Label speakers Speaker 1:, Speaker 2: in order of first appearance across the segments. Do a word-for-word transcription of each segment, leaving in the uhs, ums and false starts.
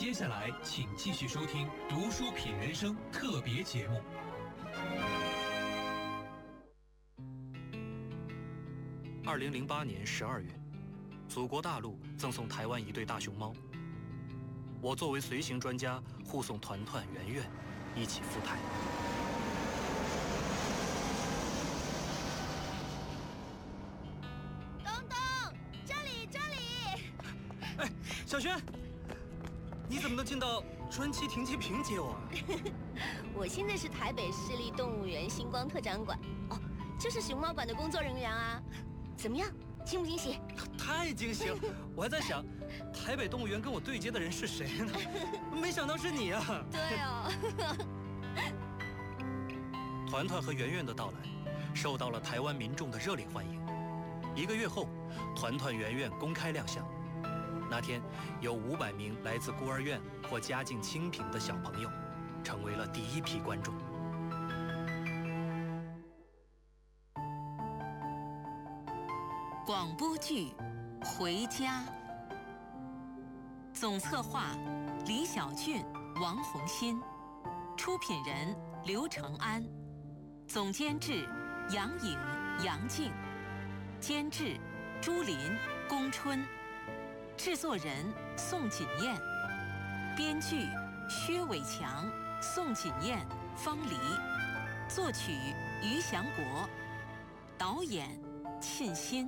Speaker 1: 接下来，请继续收听《读书品人生》特别节目。
Speaker 2: 二零零八年十二月，祖国大陆赠送台湾一对大熊猫。我作为随行专家，护送团团、圆圆一起赴台。
Speaker 3: 东东，这里，这里！
Speaker 2: 哎，小轩，你怎么能进到专机停机坪接我啊？
Speaker 3: 我现在是台北市立动物园星光特展馆，哦，就是熊猫馆的工作人员啊。怎么样，惊不惊喜？
Speaker 2: 太惊喜了！我还在想，台北动物园跟我对接的人是谁呢？没想到是你啊！
Speaker 3: 对哦。
Speaker 2: 团团和圆圆的到来，受到了台湾民众的热烈欢迎。一个月后，团团圆圆公开亮相。那天，有五百名来自孤儿院或家境清贫的小朋友，成为了第一批观众。
Speaker 4: 广播剧《回家》，总策划李小俊、王红新，出品人刘成安，总监制杨颖、杨静，监制朱琳、龚春，制作人宋锦燕，编剧薛伟强、宋锦燕、方黎，作曲于祥国，导演沁心。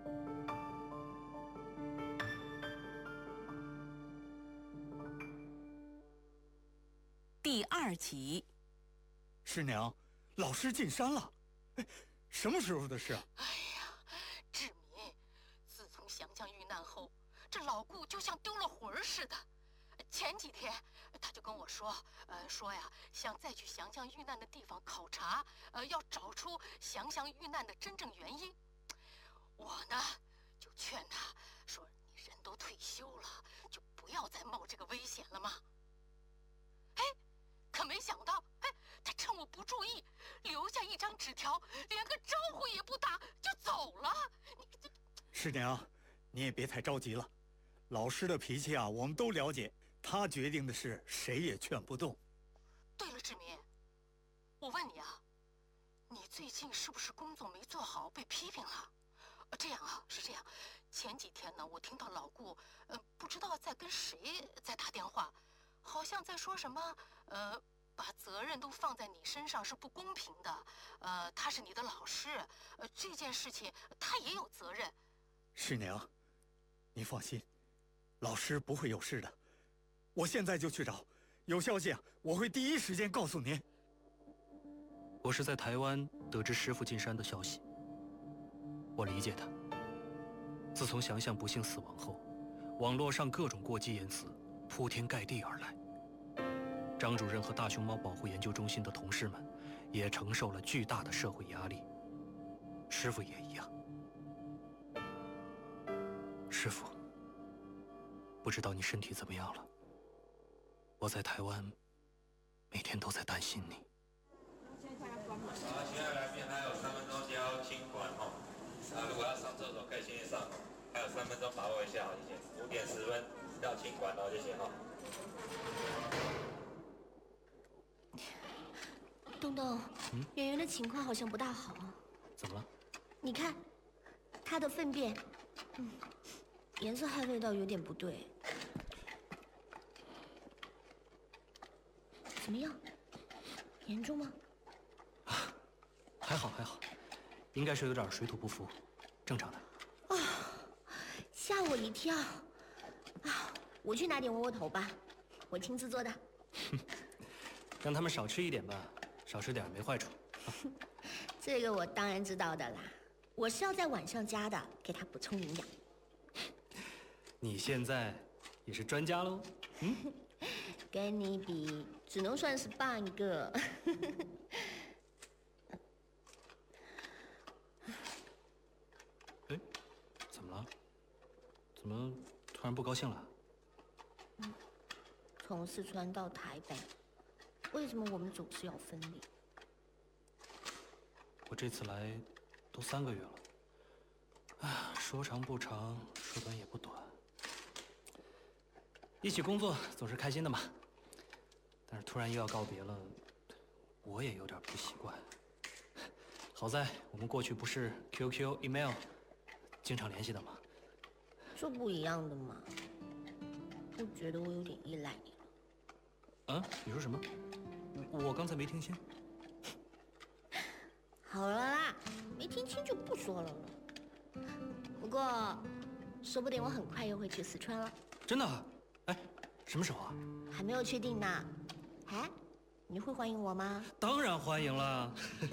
Speaker 4: 第二集。
Speaker 5: 师娘，老师进山了。哎，什么时候的事啊？
Speaker 6: 哎呀，志民，自从祥祥遇难后，这老顾就像丢了魂似的。前几天他就跟我说，呃，说呀，想再去祥祥遇难的地方考察，呃，要找出祥祥遇难的真正原因。我呢，就劝他说：“你人都退休了，就不要再冒这个危险了嘛。”哎。可没想到，哎，他趁我不注意，留下一张纸条，连个招呼也不打就走了。你这……
Speaker 5: 师娘，你也别太着急了。老师的脾气啊，我们都了解。他决定的事，谁也劝不动。
Speaker 6: 对了，志民，我问你啊，你最近是不是工作没做好，被批评了？这样啊，是这样。前几天呢，我听到老顾，呃，不知道在跟谁在打电话。好像在说什么，呃，把责任都放在你身上是不公平的，呃，他是你的老师，呃，这件事情他也有责任。
Speaker 5: 师娘，你放心，老师不会有事的。我现在就去找，有消息啊，我会第一时间告诉您。
Speaker 2: 我是在台湾得知师父进山的消息，我理解他。自从祥祥不幸死亡后，网络上各种过激言辞铺天盖地而来，张主任和大熊猫保护研究中心的同事们也承受了巨大的社会压力，师父也一样。师父，不知道你身体怎么样了？我在台湾，每天都在担心你。
Speaker 7: 好，现在来宾还有三分钟就要清管哦。啊，如果要上厕所可以先去上，还有三分钟，把握一下，谢谢。五点十分。要清管哦，谢谢哈。
Speaker 3: 东东，嗯，圆圆的情况好像不大好。
Speaker 2: 怎么了？
Speaker 3: 你看，她的粪便，嗯，颜色和味道有点不对。怎么样？严重吗？
Speaker 2: 啊，还好还好，应该是有点水土不服，正常的。
Speaker 3: 啊，吓我一跳。啊，我去拿点窝窝头吧，我亲自做的。
Speaker 2: 让他们少吃一点吧，少吃点没坏处。
Speaker 3: 这个我当然知道的啦，我是要在晚上加的，给它补充营养。
Speaker 2: 你现在也是专家喽？嗯，
Speaker 3: 跟你比，只能算是半个。
Speaker 2: 哎，怎么了？怎么突然不高兴了？
Speaker 3: 嗯，从四川到台北，为什么我们总是要分离？
Speaker 2: 我这次来都三个月了，啊，说长不长，说短也不短。 一起工作总是开心的嘛。但是突然又要告别了，我也有点不习惯。好在我们过去不是 Q Q、email 经常联系的吗？
Speaker 3: 这不一样的嘛。我觉得我有点依赖你了。
Speaker 2: 啊？你说什么？我刚才没听清。
Speaker 3: 好了啦，没听清就不说了了。不过，说不定我很快又会去四川了。
Speaker 2: 真的？哎，什么时候啊？
Speaker 3: 还没有确定呢。哎，你会欢迎我吗？
Speaker 2: 当然欢迎了。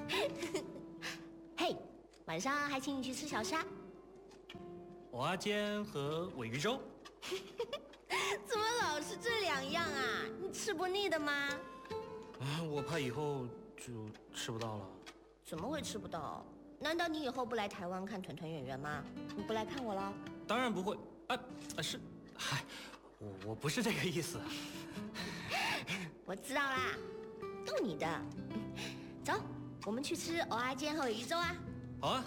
Speaker 3: 嘿，晚上还请你去吃小沙。
Speaker 2: 蚵仔煎和尾鱼粥。
Speaker 3: 怎么老是这两样啊？你吃不腻的吗？
Speaker 2: 啊，我怕以后就吃不到了。
Speaker 3: 怎么会吃不到？难道你以后不来台湾看团团圆圆吗？你不来看我了？
Speaker 2: 当然不会。啊啊是，嗨，我我不是这个意思。
Speaker 3: 我知道啦，逗你的。走，我们去吃蚵仔煎和尾鱼粥啊。
Speaker 2: 好啊。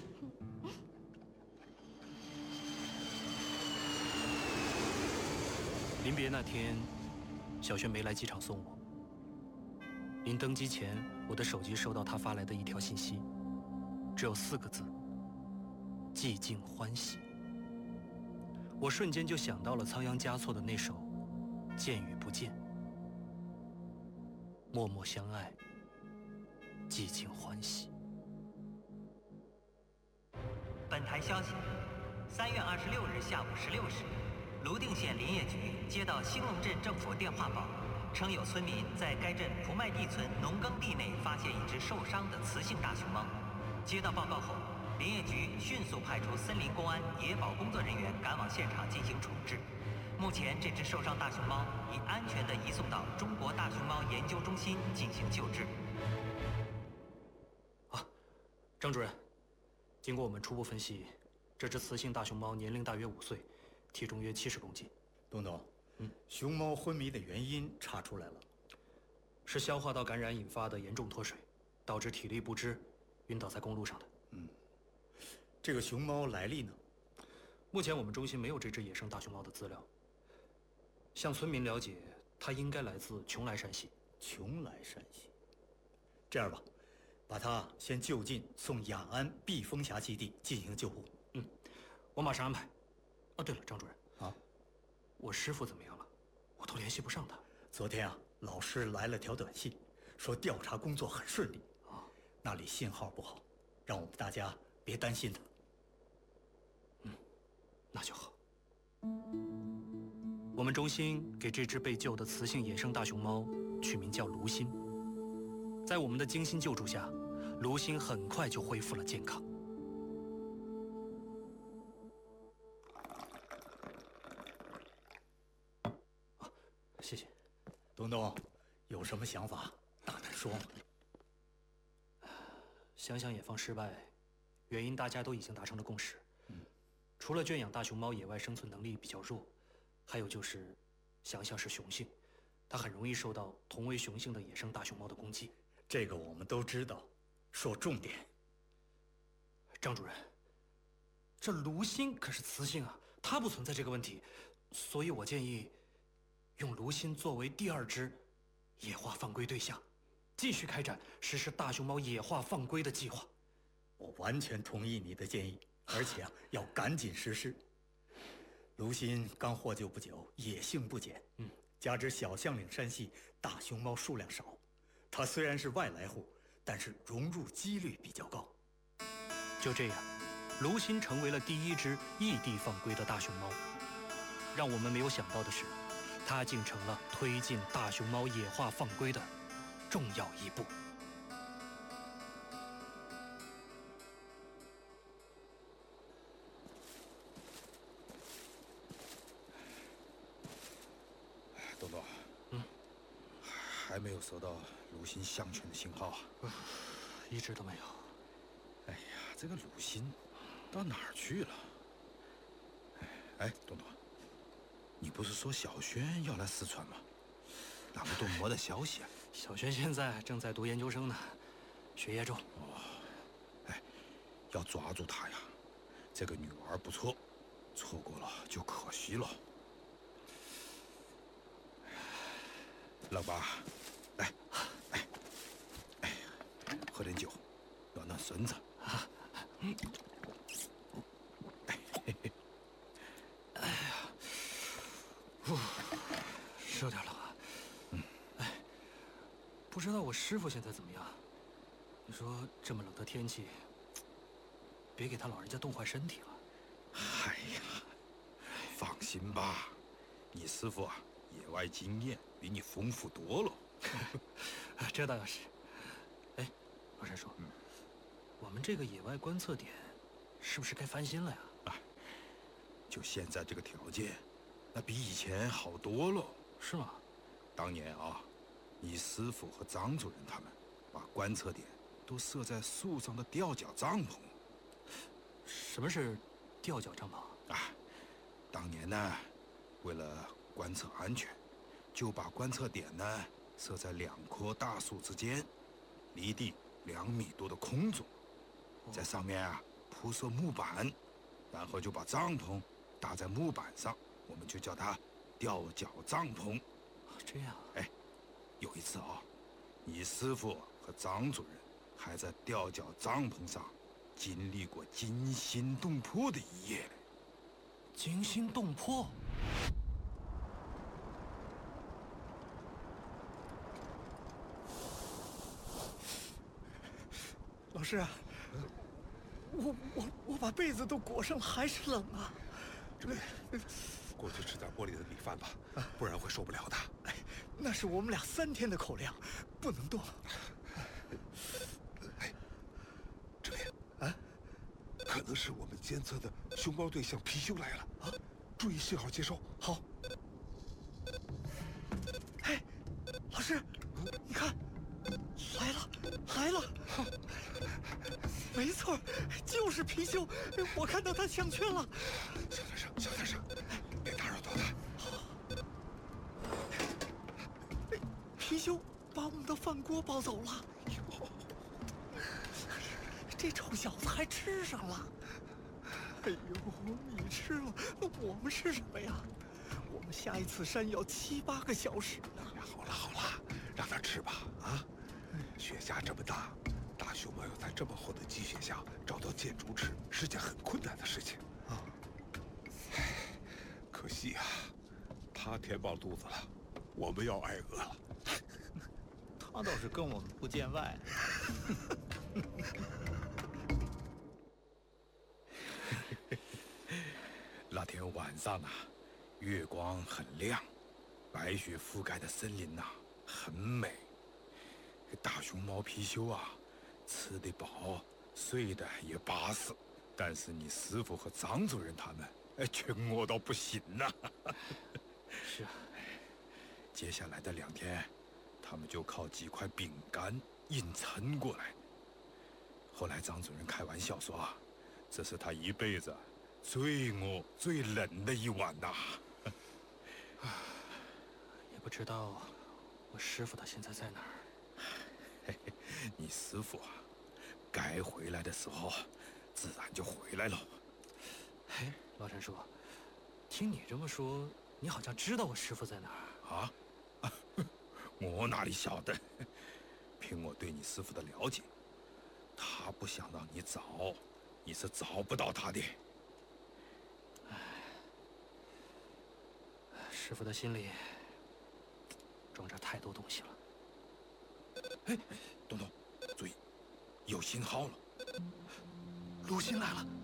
Speaker 2: 临别那天，小轩没来机场送我。临登机前，我的手机收到他发来的一条信息，只有四个字：寂静欢喜。我瞬间就想到了仓央嘉措的那首《见与不见》，默默相爱，寂静欢喜。
Speaker 8: 本台消息：三月二十六日下午十六时，泸定县林业局接到兴隆镇政府电话报，称有村民在该镇蒲麦地村农耕地内发现一只受伤的雌性大熊猫。接到报告后，林业局迅速派出森林公安野保工作人员赶往现场进行处置。目前，这只受伤大熊猫已安全地移送到中国大熊猫研究中心进行救治。
Speaker 2: 啊，张主任，经过我们初步分析，这只雌性大熊猫年龄大约五岁，体重约七十公斤。
Speaker 5: 东东，
Speaker 2: 嗯，
Speaker 5: 熊猫昏迷的原因查出来了，
Speaker 2: 是消化道感染引发的严重脱水，导致体力不支，晕倒在公路上的。
Speaker 5: 嗯，这个熊猫来历呢？
Speaker 2: 目前我们中心没有这只野生大熊猫的资料。向村民了解，它应该来自邛崃山系。
Speaker 5: 邛崃山系。这样吧，把它先就近送雅安避风峡基地进行救护。
Speaker 2: 嗯，我马上安排。哦，对了，张主任。
Speaker 5: 啊，
Speaker 2: 我师傅怎么样了？我都联系不上他。
Speaker 5: 昨天啊，老师来了条短信，说调查工作很顺利。
Speaker 2: 啊，
Speaker 5: 那里信号不好，让我们大家别担心他。
Speaker 2: 嗯，那就好。我们中心给这只被救的雌性野生大熊猫取名叫卢心。在我们的精心救助下，卢心很快就恢复了健康。啊，谢谢。
Speaker 5: 东东，有什么想法，大胆说嘛。
Speaker 2: 想想野放失败，原因大家都已经达成了共识。
Speaker 5: 嗯，
Speaker 2: 除了圈养大熊猫野外生存能力比较弱，还有就是想想是雄性，它很容易受到同为雄性的野生大熊猫的攻击。
Speaker 5: 这个我们都知道，说重点。
Speaker 2: 张主任，这卢心可是雌性啊，它不存在这个问题，所以我建议用卢心作为第二只野化放归对象，继续开展实施大熊猫野化放归的计划。
Speaker 5: 我完全同意你的建议，而且啊，要赶紧实施。卢心刚获救不久，野性不减，
Speaker 2: 嗯，
Speaker 5: 加之小象岭山系大熊猫数量少，它虽然是外来户，但是融入几率比较高。
Speaker 2: 就这样，卢心成为了第一只异地放归的大熊猫。让我们没有想到的是，它竟成了推进大熊猫野化放归的重要一步。
Speaker 9: 东东，
Speaker 2: 嗯，
Speaker 9: 还没有收到卢心项圈的信号啊？
Speaker 2: 一直都没有。
Speaker 9: 哎呀，这个卢心到哪儿去了？哎哎，东东，你不是说小轩要来四川吗？那么都没得消息啊？
Speaker 2: 小轩现在正在读研究生呢，学业重。
Speaker 9: 哦，哎，要抓住他呀！这个女娃不错，错过了就可惜了。 老爸，来，来，哎，喝点酒，暖暖身子。啊，嗯，哎，嘿嘿，
Speaker 2: 哎呀，呼，是有点冷啊。嗯，哎，不知道我师傅现在怎么样？你说这么冷的天气，别给他老人家冻坏身体了。
Speaker 9: 哎呀，放心吧，你师傅啊，野外经验比你丰富多了。
Speaker 2: 这倒是。哎，老山叔，嗯，我们这个野外观测点是不是该翻新了呀？
Speaker 9: 啊，就现在这个条件，那比以前好多了。
Speaker 2: 是吗？
Speaker 9: 当年啊，你师傅和张主任他们把观测点都设在树上的吊脚帐篷。
Speaker 2: 什么是吊脚帐篷？
Speaker 9: 啊，当年呢，为了观测安全，就把观测点呢设在两棵大树之间，离地两米多的空中，在上面啊铺设木板，然后就把帐篷搭在木板上，我们就叫它吊脚帐篷。
Speaker 2: 这样。
Speaker 9: 哎，有一次啊，你师傅和张主任还在吊脚帐篷上经历过惊心动魄的一夜。
Speaker 2: 惊心动魄？
Speaker 5: 老师啊，我我我把被子都裹上了，还是冷啊！
Speaker 10: 这边，过去吃点锅里的米饭吧，不然会受不了的。
Speaker 5: 哎，那是我们俩三天的口粮，不能动。
Speaker 10: 哎，这边啊，可能是我们监测的熊猫对象貔貅来了啊！注意信号接收。
Speaker 5: 好。哎，老师，你看，来了，来了！没错，就是貔貅，我看到它项圈了。
Speaker 10: 小点声，小点声，别打扰到它。
Speaker 5: 貔貅把我们的饭锅抱走了。这臭小子还吃上了。哎呦，你吃了，那我们吃什么呀？我们下一次山要七八个小时呢。
Speaker 10: 好了好了，让他吃吧啊！雪下这么大，大熊猫要在这么厚的积雪下找到箭竹吃，是件很困难的事情啊。唉，可惜啊，他填饱肚子了，我们要挨饿了。
Speaker 5: 他倒是跟我们不见外。
Speaker 9: 那天晚上啊，月光很亮，白雪覆盖的森林呐、啊、很美。大熊猫貔貅啊，吃得饱，睡得也巴适，但是你师傅和张主任他们，哎，却饿到不行呐、啊。
Speaker 2: 是啊，
Speaker 9: 接下来的两天，他们就靠几块饼干硬撑过来。后来张主任开玩笑说啊，这是他一辈子最饿、最冷的一晚呐、
Speaker 2: 啊。也不知道我师傅他现在在哪儿。
Speaker 9: 嘿嘿，你师傅啊，该回来的时候，自然就回来了。
Speaker 2: 哎，老陈叔，听你这么说，你好像知道我师傅在哪儿
Speaker 9: 啊？啊，我哪里晓得？凭我对你师傅的了解，他不想让你找，你是找不到他的。
Speaker 2: 哎，师傅的心里装着太多东西了。
Speaker 9: 哎，东东，注意，有信号了，
Speaker 2: 卢鑫来了。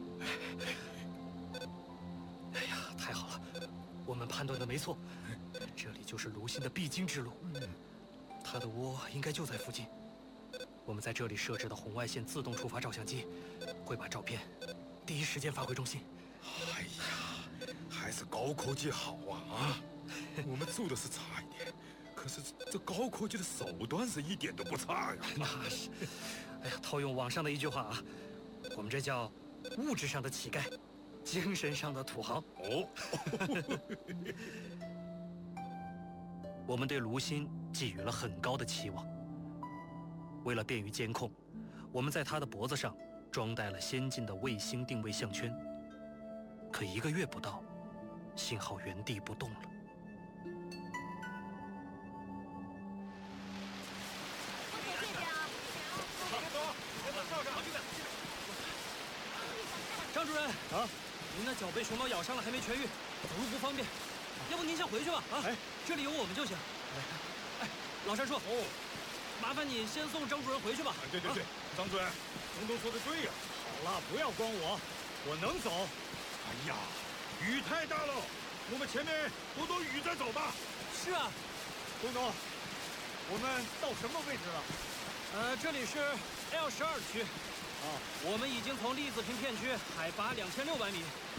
Speaker 2: 哎呀，太好了，我们判断的没错，这里就是卢鑫的必经之路。他的窝应该就在附近。我们在这里设置的红外线自动触发照相机，会把照片第一时间发回中心。
Speaker 9: 哎呀，还是高科技好啊啊！我们做的是差一点。可是这高科技的手段是一点都不差呀！
Speaker 2: 那是，哎呀，套用网上的一句话啊，我们这叫物质上的乞丐，精神上的土豪。
Speaker 9: 哦，
Speaker 2: 我们对卢鑫寄予了很高的期望。为了便于监控，我们在他的脖子上装戴了先进的卫星定位项圈。可一个月不到，信号原地不动了。 张主任
Speaker 5: 啊，
Speaker 2: 您的脚被熊猫咬伤了，还没痊愈，走路不方便，要不您先回去吧？啊，
Speaker 5: 哎，
Speaker 2: 这里有我们就行。哎，老山叔，哦，麻烦你先送张主任回去吧。
Speaker 11: 对对对，啊、张主任，东东说的对呀。
Speaker 5: 好了，不要光我，我能走。
Speaker 11: 哎呀，雨太大了，我们前面多多雨再走吧。
Speaker 2: 是啊，
Speaker 5: 东东，我们到什么位置了？
Speaker 2: 呃，这里是 L 十二区。啊，我们已经从栗子坪片区海拔两千六百米